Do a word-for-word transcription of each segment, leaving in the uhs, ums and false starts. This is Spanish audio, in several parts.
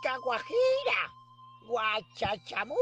música guajira, guachachamura,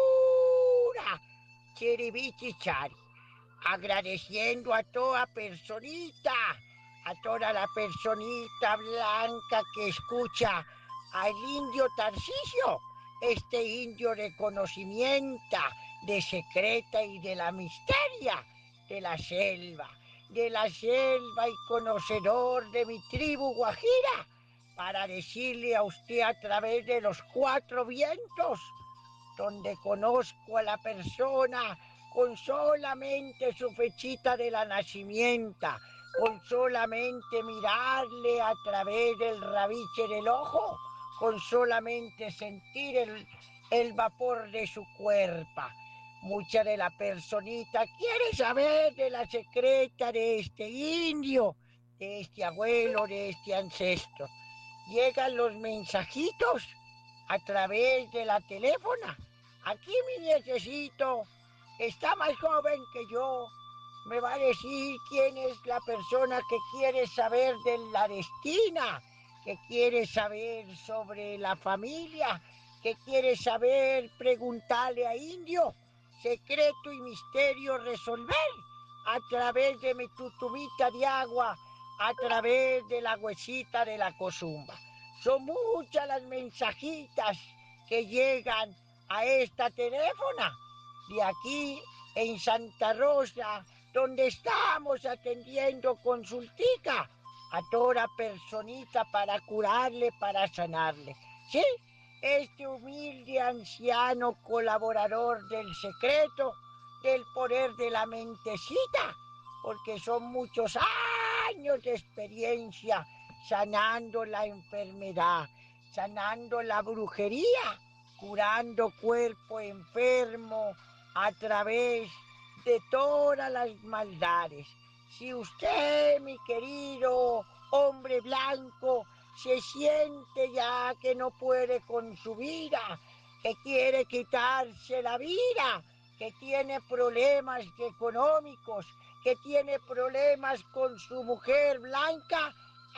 chiribichichari, agradeciendo a toda personita, a toda la personita blanca que escucha al indio Tarcisio, este indio de conocimiento, de secreta y de la misteria de la selva, de la selva y conocedor de mi tribu guajira, para decirle a usted a través de los cuatro vientos, donde conozco a la persona con solamente su fechita de la nacimiento, con solamente mirarle a través del rabiche del ojo, con solamente sentir el, el vapor de su cuerpo. Mucha de la personita quiere saber de la secreta de este indio, de este abuelo, de este ancestro. Llegan los mensajitos a través de la teléfona. Aquí mi nietecito está más joven que yo. Me va a decir quién es la persona que quiere saber de la destina, que quiere saber sobre la familia, que quiere saber preguntarle a indio, secreto y misterio resolver a través de mi tutubita de agua, a través de la huesita de la cozumba. Son muchas las mensajitas que llegan a esta teléfona de aquí en Santa Rosa, donde estamos atendiendo consultica a toda personita para curarle, para sanarle. ¿Sí? Este humilde anciano colaborador del secreto, del poder de la mentecita, porque son muchos años de experiencia sanando la enfermedad, sanando la brujería, curando cuerpo enfermo a través de todas las maldades. Si usted, mi querido hombre blanco, se siente ya que no puede con su vida, que quiere quitarse la vida, que tiene problemas económicos, que tiene problemas con su mujer blanca,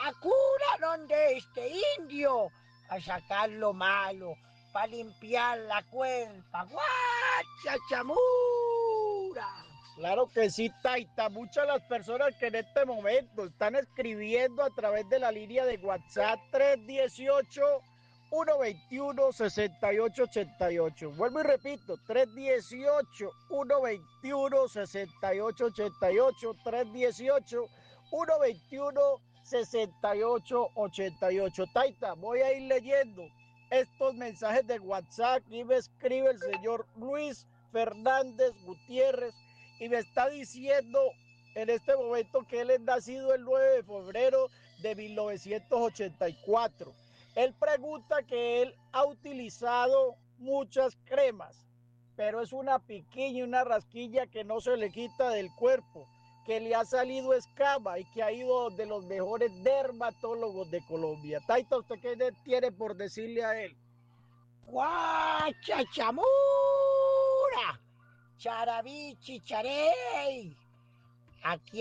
acuda donde este indio a sacar lo malo, para limpiar la cuerpa. ¡Guachachamura! Claro que sí, Taita. Muchas las personas que en este momento están escribiendo a través de la línea de WhatsApp tres uno ocho, uno dos uno, seis ocho ocho ocho. Vuelvo y repito, tres uno ocho, uno dos uno, seis ocho ocho ocho, tres uno ocho, uno dos uno, seis ocho ocho ocho. Taita, voy a ir leyendo estos mensajes de WhatsApp y me escribe el señor Luis Fernández Gutiérrez y me está diciendo en este momento que él es nacido el nueve de febrero de mil novecientos ochenta y cuatro. Él pregunta que él ha utilizado muchas cremas, pero es una piquiña, una rasquilla que no se le quita del cuerpo, que le ha salido escama y que ha ido de los mejores dermatólogos de Colombia. Taita, ¿usted qué tiene por decirle a él? ¡Guachachamura! Charabichi, charey. Aquí